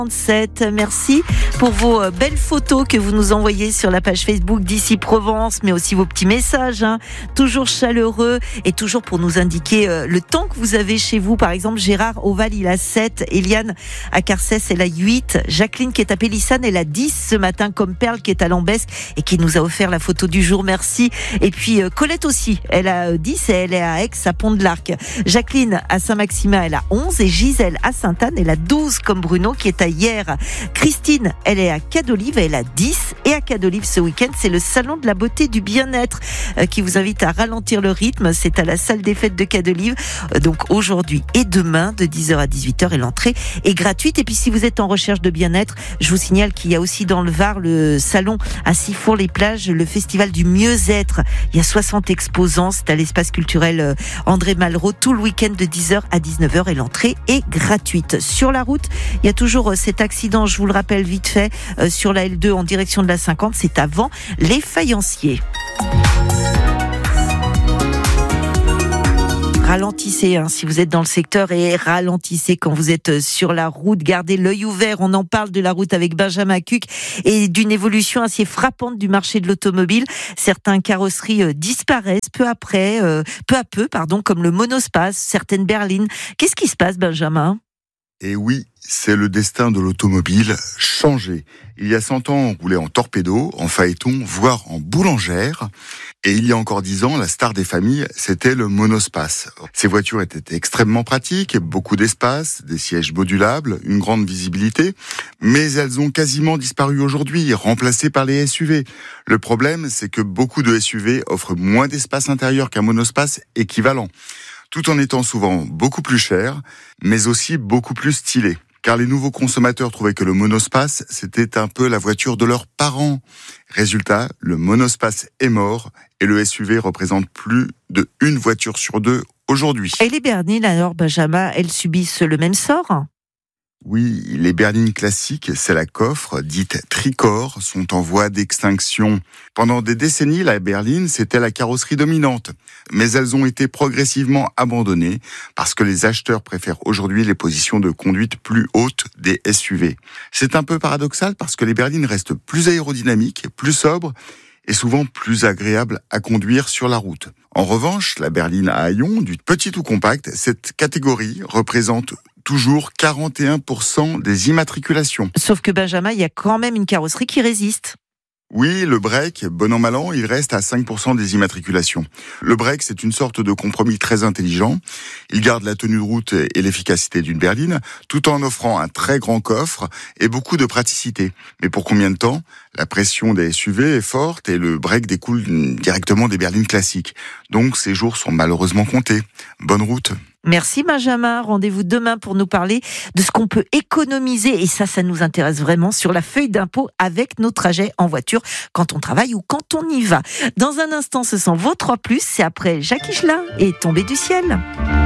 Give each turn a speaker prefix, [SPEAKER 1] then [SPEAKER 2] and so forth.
[SPEAKER 1] Merci pour vos belles photos que vous nous envoyez sur la page Facebook d'Ici Provence, mais aussi vos petits messages, toujours chaleureux et toujours pour nous indiquer le temps que vous avez chez vous. Par exemple, Gérard Oval, il a 7, Eliane à Carcès, elle a 8, Jacqueline qui est à Pélissane, elle a 10 ce matin, comme Perle qui est à Lambesc et qui nous a offert la photo du jour, merci. Et puis Colette aussi, elle a 10 et elle est à Aix, à Pont de l'Arc. Jacqueline à Saint-Maximin, elle a 11 et Gisèle à Sainte-Anne, elle a 12 comme Bruno qui est à Hier. Christine, elle est à Cadolive, elle a 10 et à Cadolive ce week-end, c'est le salon de la beauté du bien-être qui vous invite à ralentir le rythme. C'est à la salle des fêtes de Cadolive, donc aujourd'hui et demain de 10h à 18h et l'entrée est gratuite. Et puis si vous êtes en recherche de bien-être, je vous signale qu'il y a aussi dans le Var le salon à Sifour-les-Plages, le festival du mieux-être. Il y a 60 exposants, c'est à l'espace culturel André Malraux tout le week-end de 10h à 19h et l'entrée est gratuite. Sur la route, il y a toujours cet accident, je vous le rappelle vite fait, sur la L2 en direction de la 50, c'est avant les Faïenciers. Ralentissez si vous êtes dans le secteur et ralentissez quand vous êtes sur la route. Gardez l'œil ouvert. On en parle de la route avec Benjamin Cuc et d'une évolution assez frappante du marché de l'automobile. Certaines carrosseries disparaissent peu à peu, comme le monospace, certaines berlines. Qu'est-ce qui se passe, Benjamin ?
[SPEAKER 2] Et oui, c'est le destin de l'automobile changé. Il y a 100 ans, on roulait en torpedo, en phaéton, voire en boulangère. Et il y a encore 10 ans, la star des familles, c'était le monospace. Ces voitures étaient extrêmement pratiques, beaucoup d'espace, des sièges modulables, une grande visibilité. Mais elles ont quasiment disparu aujourd'hui, remplacées par les SUV. Le problème, c'est que beaucoup de SUV offrent moins d'espace intérieur qu'un monospace équivalent, tout en étant souvent beaucoup plus cher, mais aussi beaucoup plus stylé. Car les nouveaux consommateurs trouvaient que le monospace, c'était un peu la voiture de leurs parents. Résultat, le monospace est mort et le SUV représente plus de une voiture sur deux aujourd'hui.
[SPEAKER 1] Et les berlines, alors, Benjamin, elles subissent le même sort ?
[SPEAKER 2] Oui, les berlines classiques, c'est la coffre, dite tricorps, sont en voie d'extinction. Pendant des décennies, la berline, c'était la carrosserie dominante. Mais elles ont été progressivement abandonnées parce que les acheteurs préfèrent aujourd'hui les positions de conduite plus hautes des SUV. C'est un peu paradoxal parce que les berlines restent plus aérodynamiques, plus sobres et souvent plus agréables à conduire sur la route. En revanche, la berline à haillons, du petit ou compact, cette catégorie représente toujours 41% des immatriculations.
[SPEAKER 1] Sauf que Benjamin, il y a quand même une carrosserie qui résiste.
[SPEAKER 2] Oui, le break, bon an mal an, il reste à 5% des immatriculations. Le break, c'est une sorte de compromis très intelligent. Il garde la tenue de route et l'efficacité d'une berline, tout en offrant un très grand coffre et beaucoup de praticité. Mais pour combien de temps ? La pression des SUV est forte et le break découle directement des berlines classiques. Donc ces jours sont malheureusement comptés. Bonne route.
[SPEAKER 1] Merci Benjamin, rendez-vous demain pour nous parler de ce qu'on peut économiser, et ça nous intéresse vraiment, sur la feuille d'impôt avec nos trajets en voiture quand on travaille ou quand on y va. Dans un instant, ce sont vos 3+, c'est après Jacques Higelin et Tombé du ciel.